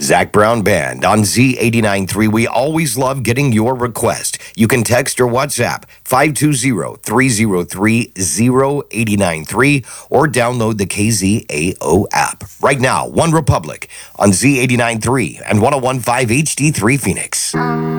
Zach Brown Band on Z89.3. We always love getting your request. You can text or WhatsApp 520-303-0893 or download the KZAO app. Right now, One Republic on Z89.3 and 101.5 HD3 Phoenix.